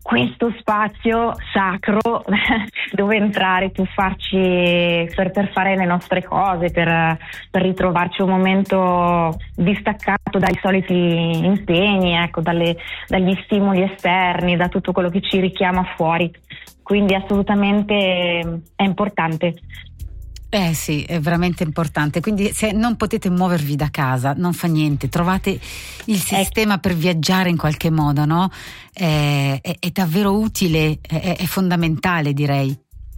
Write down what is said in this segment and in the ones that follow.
questo spazio sacro dove entrare, tuffarci per fare le nostre cose, per ritrovarci un momento distaccato dai soliti impegni, ecco, dagli stimoli esterni, da tutto quello che ci richiama fuori. Quindi assolutamente è importante. Sì, è veramente importante. Quindi se non potete muovervi da casa, non fa niente, trovate il sistema per viaggiare in qualche modo, no? È davvero utile, è fondamentale, direi.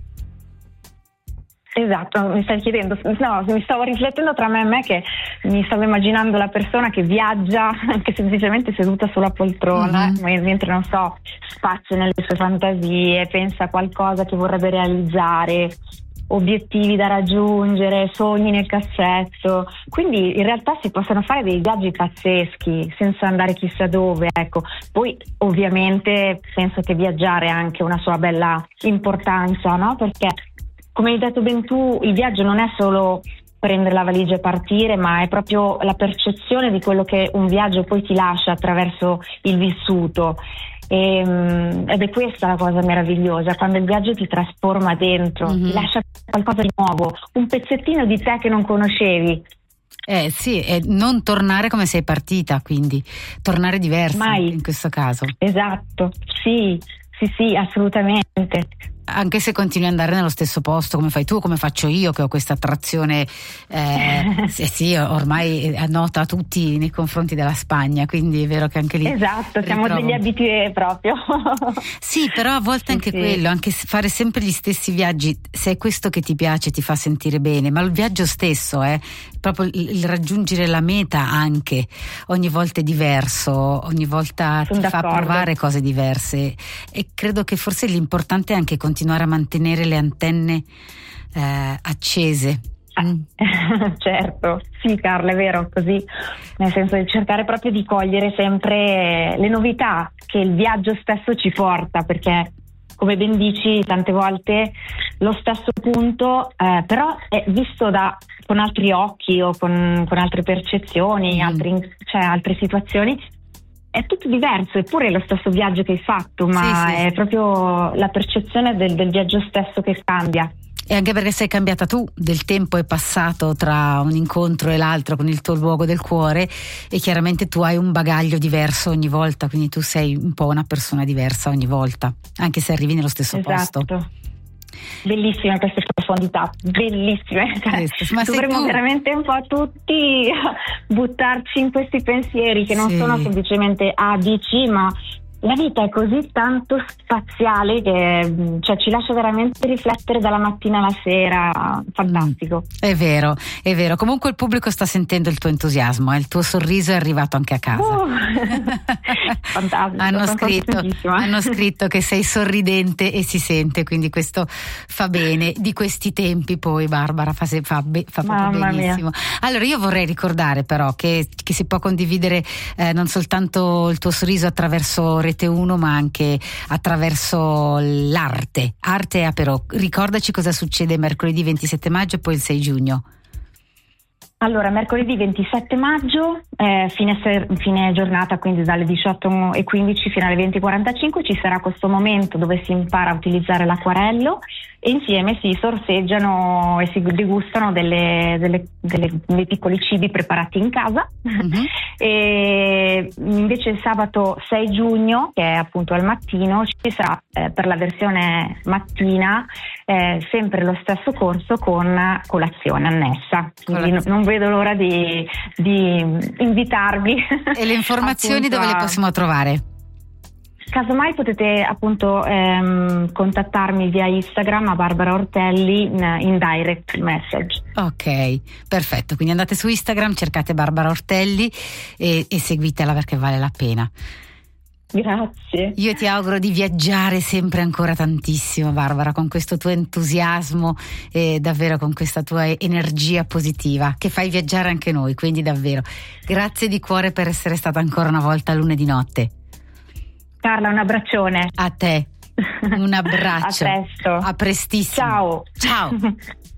Esatto, mi stai chiedendo, no, mi stavo riflettendo tra me e me, che mi stavo immaginando la persona che viaggia anche semplicemente seduta sulla poltrona, mentre, non so, spazia nelle sue fantasie, pensa a qualcosa che vorrebbe realizzare, obiettivi da raggiungere, sogni nel cassetto. Quindi in realtà si possono fare dei viaggi pazzeschi senza andare chissà dove, ecco. Poi ovviamente penso che viaggiare ha anche una sua bella importanza, no? Perché, come hai detto ben tu, il viaggio non è solo prendere la valigia e partire, ma è proprio la percezione di quello che un viaggio poi ti lascia attraverso il vissuto. Ed è questa la cosa meravigliosa, quando il viaggio ti trasforma dentro, ti lascia qualcosa di nuovo, un pezzettino di te che non conoscevi. Sì, e non tornare come sei partita, quindi tornare diversa. Mai. In questo caso. Esatto, sì, assolutamente. Anche se continui ad andare nello stesso posto, come fai tu, come faccio io, che ho questa attrazione sì, ormai nota a tutti nei confronti della Spagna, quindi è vero che anche lì esatto, siamo degli abitué proprio. Sì, però a volte anche quello, anche fare sempre gli stessi viaggi, se è questo che ti piace, ti fa sentire bene, ma il viaggio stesso proprio il raggiungere la meta, anche ogni volta è diverso, ogni volta ti fa provare cose diverse, e credo che forse l'importante è anche continuare a mantenere le antenne accese. Certo, sì Carla, è vero, così, nel senso di cercare proprio di cogliere sempre le novità che il viaggio stesso ci porta, perché come ben dici tante volte lo stesso punto però è visto con altri occhi o con altre percezioni, altre situazioni, è tutto diverso, eppure è lo stesso viaggio che hai fatto, ma è proprio la percezione del viaggio stesso che cambia. E anche perché sei cambiata tu, del tempo è passato tra un incontro e l'altro con il tuo luogo del cuore, e chiaramente tu hai un bagaglio diverso ogni volta, quindi tu sei un po' una persona diversa ogni volta, anche se arrivi nello stesso posto. Bellissime queste profondità, bellissime. Ma dovremmo veramente un po' tutti buttarci in questi pensieri che non sono semplicemente A, B, C, ma la vita è così tanto spaziale che ci lascia veramente riflettere dalla mattina alla sera. Fantastico. È vero. Comunque il pubblico sta sentendo il tuo entusiasmo, il tuo sorriso è arrivato anche a casa. Fantastico. Hanno scritto che sei sorridente e si sente, quindi questo fa bene. Di questi tempi poi Barbara fa proprio benissimo. Allora io vorrei ricordare però che si può condividere non soltanto il tuo sorriso attraverso Rete 1, ma anche attraverso l'arte e Aperò. Ricordaci cosa succede mercoledì 27 maggio e poi il 6 giugno. Allora, mercoledì 27 maggio, fine giornata, quindi dalle 18:15 fino alle 20:45, ci sarà questo momento dove si impara a utilizzare l'acquarello e insieme si sorseggiano e si degustano dei piccoli cibi preparati in casa. E invece il sabato 6 giugno, che è appunto al mattino, ci sarà per la versione mattina sempre lo stesso corso con colazione annessa. Quindi non vedo l'ora di invitarvi. E le informazioni dove le possiamo trovare? Casomai potete appunto contattarmi via Instagram a Barbara Ortelli in direct message. Ok, perfetto, quindi andate su Instagram, cercate Barbara Ortelli e seguitela perché vale la pena. Grazie. Io ti auguro di viaggiare sempre ancora tantissimo, Barbara, con questo tuo entusiasmo e davvero con questa tua energia positiva che fai viaggiare anche noi, quindi davvero grazie di cuore per essere stata ancora una volta lunedì notte. Carla, un abbraccione. A te, un abbraccio. A presto. A prestissimo. Ciao. Ciao.